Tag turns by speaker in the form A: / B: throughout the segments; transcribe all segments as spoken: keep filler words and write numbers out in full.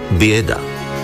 A: Bieda.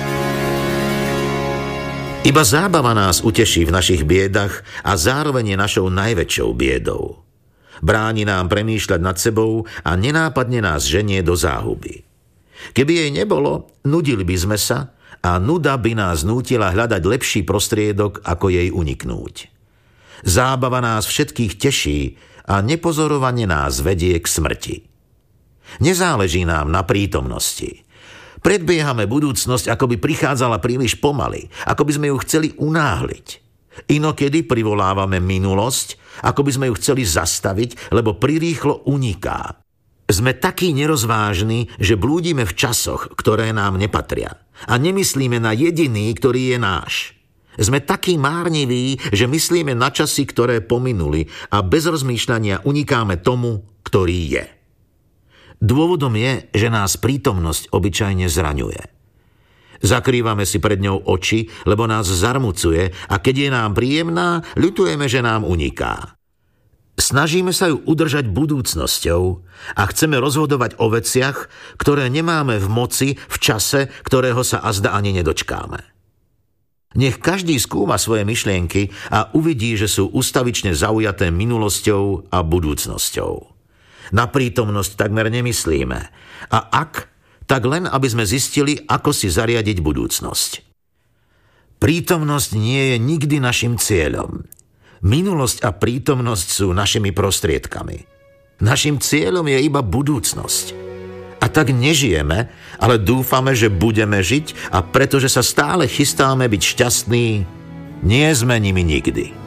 A: Iba zábava nás uteší v našich biedach a zároveň je našou najväčšou biedou. Bráni nám premýšľať nad sebou a nenápadne nás ženie do záhuby. Keby jej nebolo, nudili by sme sa a nuda by nás nútila hľadať lepší prostriedok, ako jej uniknúť. Zábava nás všetkých teší a nepozorovane nás vedie k smrti. Nezáleží nám na prítomnosti. Predbiehame budúcnosť, ako by prichádzala príliš pomaly, ako by sme ju chceli unáhliť. Inokedy privolávame minulosť, ako by sme ju chceli zastaviť, lebo prirýchlo uniká. Sme takí nerozvážni, že blúdime v časoch, ktoré nám nepatria. A nemyslíme na jediný, ktorý je náš. Sme takí márniví, že myslíme na časy, ktoré pominuli a bez rozmýšľania unikáme tomu, ktorý je. Dôvodom je, že nás prítomnosť obyčajne zraňuje. Zakrývame si pred ňou oči, lebo nás zarmucuje a keď je nám príjemná, ľutujeme, že nám uniká. Snažíme sa ju udržať budúcnosťou a chceme rozhodovať o veciach, ktoré nemáme v moci v čase, ktorého sa azda ani nedočkáme. Nech každý skúma svoje myšlienky a uvidí, že sú ustavične zaujaté minulosťou a budúcnosťou. Na prítomnosť takmer nemyslíme. A ak, tak len aby sme zistili, ako si zariadiť budúcnosť. Prítomnosť nie je nikdy našim cieľom. Minulosť a prítomnosť sú našimi prostriedkami. Našim cieľom je iba budúcnosť. A tak nežijeme, ale dúfame, že budeme žiť a pretože sa stále chystáme byť šťastní, nie sme nimi nikdy.